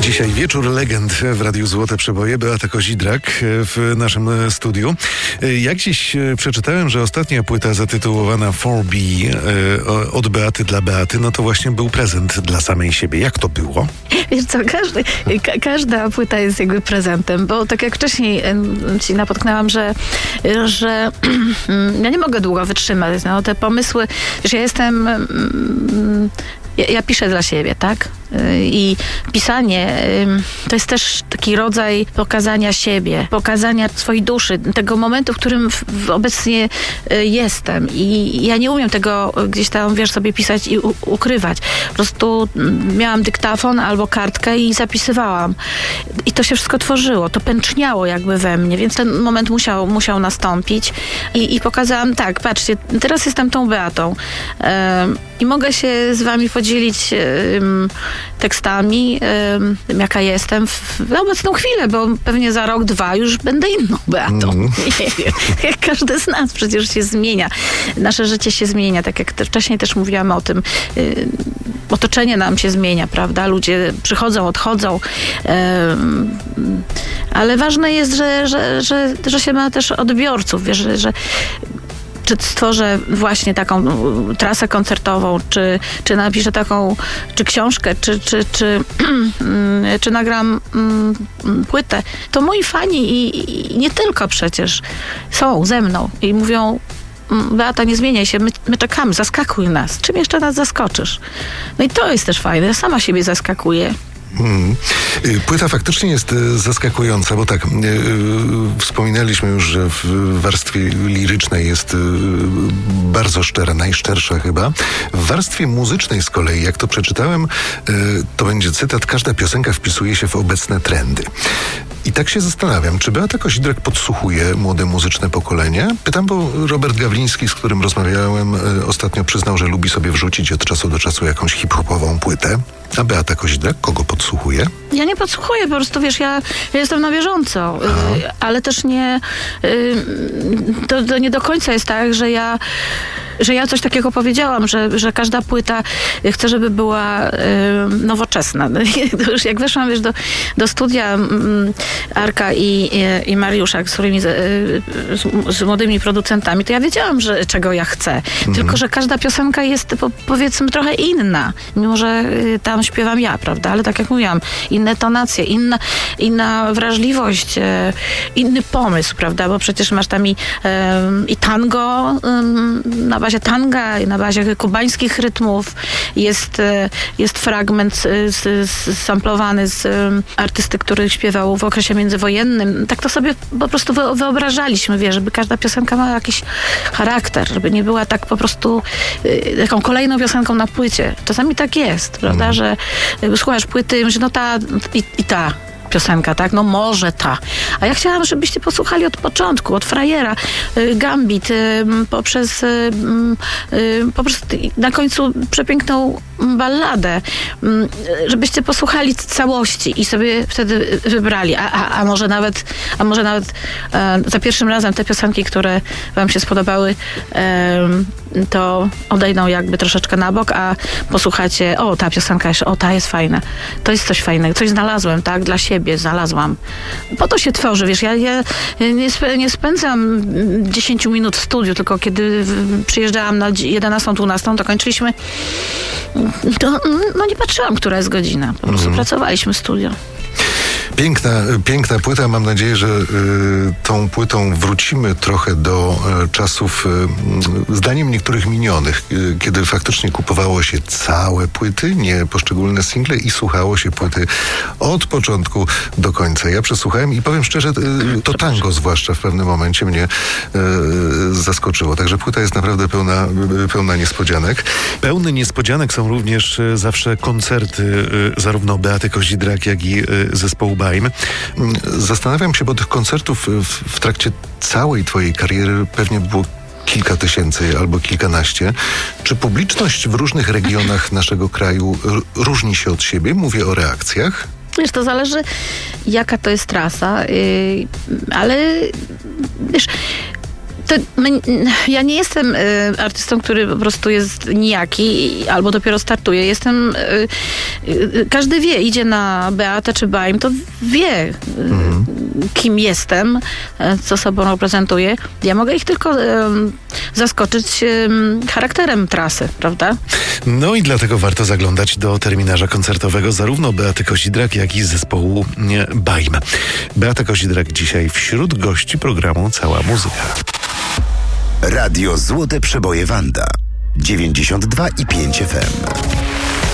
Dzisiaj wieczór legend w Radiu Złote Przeboje. Beata Kozidrak w naszym studiu. Jak dziś przeczytałem, że ostatnia płyta zatytułowana 4B od Beaty dla Beaty, no to właśnie był prezent dla samej siebie. Jak to było? Wiesz co, każda płyta jest jakby prezentem, bo tak jak wcześniej ci napotknęłam, że ja nie mogę długo wytrzymać. No, te pomysły, wiesz, ja jestem... Ja piszę dla siebie, tak? I pisanie to jest też taki rodzaj pokazania siebie, pokazania swojej duszy, tego momentu, w którym obecnie jestem. I ja nie umiem tego gdzieś tam, wiesz, sobie pisać i ukrywać. Po prostu miałam dyktafon albo kartkę i zapisywałam. I to się wszystko tworzyło, to pęczniało jakby we mnie, więc ten moment musiał nastąpić. I pokazałam, tak, patrzcie, teraz jestem tą Beatą i mogę się z wami podzielić tekstami, jaka jestem na obecną chwilę, bo pewnie za rok, dwa już będę inną Beatą. Nie wiem. Jak każdy z nas przecież się zmienia. Nasze życie się zmienia, tak jak wcześniej też mówiłam o tym. Otoczenie nam się zmienia, prawda? Ludzie przychodzą, odchodzą. Ale ważne jest, że się ma też odbiorców, wiesz, że czy stworzę właśnie taką trasę koncertową, czy napiszę taką, czy książkę, czy nagram płytę, to moi fani i nie tylko przecież są ze mną i mówią: Beata, nie zmieniaj się, my czekamy, zaskakuj nas. Czym jeszcze nas zaskoczysz? No i to jest też fajne, ja sama siebie zaskakuję. Płyta faktycznie jest zaskakująca, bo tak, wspominaliśmy już, że w warstwie lirycznej jest bardzo szczera, najszczersza chyba. W warstwie muzycznej z kolei, jak to przeczytałem, to będzie cytat: każda piosenka wpisuje się w obecne trendy. I tak się zastanawiam, czy Beata Kozidrak podsłuchuje młode muzyczne pokolenie? Pytam, bo Robert Gawliński, z którym rozmawiałem ostatnio, przyznał, że lubi sobie wrzucić od czasu do czasu jakąś hip-hopową płytę. A Beata Kozidrak kogo podsłuchuje? Ja nie podsłuchuję, po prostu, wiesz, ja jestem na bieżąco, ale też nie... To nie do końca jest tak, że ja coś takiego powiedziałam, że każda płyta chcę, żeby była nowoczesna. To już jak weszłam, wiesz, do studia Arka i Mariusza, z którymi z młodymi producentami, to ja wiedziałam, czego ja chcę. Tylko że każda piosenka jest, powiedzmy, trochę inna. Mimo że tam śpiewam ja, prawda? Ale tak jak mówiłam, inne tonacje, inna wrażliwość, inny pomysł, prawda? Bo przecież masz tam i tango na bazie tanga, na bazie kubańskich rytmów. Jest fragment samplowany z artysty, który śpiewał w okresie międzywojennym. Tak to sobie po prostu wyobrażaliśmy, wiesz, żeby każda piosenka miała jakiś charakter, żeby nie była tak po prostu taką kolejną piosenką na płycie. Czasami tak jest, prawda, że słuchasz płyty i myślisz, no ta i ta piosenka, tak? No może ta. A ja chciałam, żebyście posłuchali od początku, od Frajera, Gambit, poprzez na końcu przepiękną balladę, żebyście posłuchali całości i sobie wtedy wybrali. A może nawet za pierwszym razem te piosenki, które wam się spodobały, to odejdą jakby troszeczkę na bok, a posłuchacie, o, ta piosenka jeszcze, o, ta jest fajna. To jest coś fajnego, coś znalazłem, tak? Dla siebie znalazłam. Po to się tworzy, wiesz, ja nie spędzam 10 minut w studiu, tylko kiedy przyjeżdżałam na 11-12, to kończyliśmy, no nie patrzyłam, która jest godzina. Po prostu pracowaliśmy w studio. Piękna płyta. Mam nadzieję, że tą płytą wrócimy trochę do czasów, zdaniem niektórych, minionych, kiedy faktycznie kupowało się całe płyty, nie poszczególne single, i słuchało się płyty od początku do końca. Ja przesłuchałem i powiem szczerze, to tango zwłaszcza w pewnym momencie mnie zaskoczyło. Także płyta jest naprawdę pełna niespodzianek. Pełne niespodzianek są również zawsze koncerty zarówno Beaty Kozidrak, jak i zespołu Baim. Zastanawiam się, bo tych koncertów w trakcie całej twojej kariery pewnie było kilka tysięcy albo kilkanaście. Czy publiczność w różnych regionach naszego kraju różni się od siebie? Mówię o reakcjach. Wiesz, to zależy, jaka to jest trasa, ale wiesz, Ja nie jestem artystą, który po prostu jest nijaki albo dopiero startuje. Każdy wie, idzie na Beatę czy Baim, to wie, kim jestem, co sobą reprezentuję. Ja mogę ich tylko zaskoczyć charakterem trasy, prawda? No i dlatego warto zaglądać do terminarza koncertowego zarówno Beaty Kozidrak, jak i zespołu Baim. Beata Kozidrak dzisiaj wśród gości programu Cała Muzyka. Radio Złote Przeboje Wanda 92,5 FM.